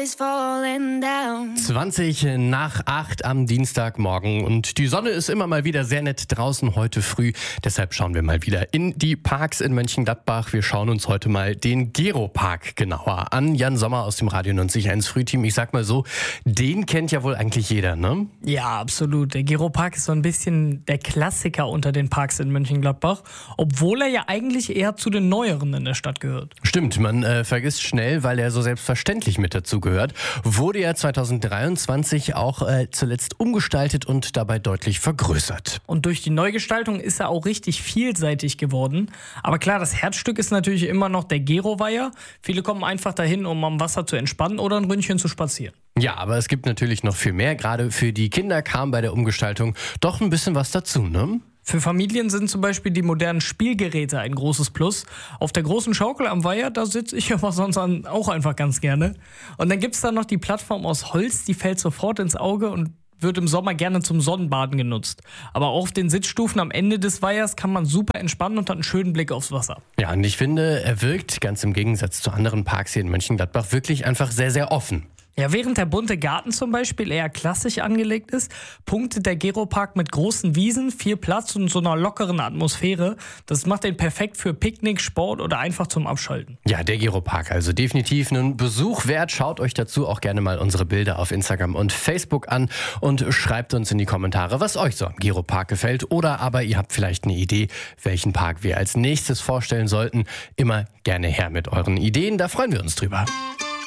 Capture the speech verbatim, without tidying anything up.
is falling down. zwanzig nach acht am Dienstagmorgen und die Sonne ist immer mal wieder sehr nett draußen heute früh. Deshalb schauen wir mal wieder in die Parks in Mönchengladbach. Wir schauen uns heute mal den Gero-Park genauer an. Jan Sommer aus dem Radio neunzig Komma eins Frühteam. Ich sag mal so, den kennt ja wohl eigentlich jeder, ne? Ja, absolut. Der Gero-Park ist so ein bisschen der Klassiker unter den Parks in Mönchengladbach, obwohl er ja eigentlich eher zu den neueren in der Stadt gehört. Stimmt, man äh, vergisst schnell, weil er so selbstverständlich mit dazu gehört. Wurde ja zweitausenddreiundzwanzig auch äh, zuletzt umgestaltet und dabei deutlich vergrößert. Und durch die Neugestaltung ist er auch richtig vielseitig geworden. Aber klar, das Herzstück ist natürlich immer noch der Gero-Weiher. Viele kommen einfach dahin, um am Wasser zu entspannen oder ein Ründchen zu spazieren. Ja, aber es gibt natürlich noch viel mehr. Gerade für die Kinder kam bei der Umgestaltung doch ein bisschen was dazu, ne? Für Familien sind zum Beispiel die modernen Spielgeräte ein großes Plus. Auf der großen Schaukel am Weiher, da sitze ich aber sonst auch einfach ganz gerne. Und dann gibt es da noch die Plattform aus Holz, die fällt sofort ins Auge und wird im Sommer gerne zum Sonnenbaden genutzt. Aber auch auf den Sitzstufen am Ende des Weihers kann man super entspannen und hat einen schönen Blick aufs Wasser. Ja, und ich finde, er wirkt, ganz im Gegensatz zu anderen Parks hier in Mönchengladbach, wirklich einfach sehr, sehr offen. Ja, während der bunte Garten zum Beispiel eher klassisch angelegt ist, punktet der Gero-Park mit großen Wiesen, viel Platz und so einer lockeren Atmosphäre. Das macht den perfekt für Picknick, Sport oder einfach zum Abschalten. Ja, der Gero-Park, also definitiv einen Besuch wert. Schaut euch dazu auch gerne mal unsere Bilder auf Instagram und Facebook an und schreibt uns in die Kommentare, was euch so am Gero-Park gefällt. Oder aber ihr habt vielleicht eine Idee, welchen Park wir als nächstes vorstellen sollten. Immer gerne her mit euren Ideen, da freuen wir uns drüber.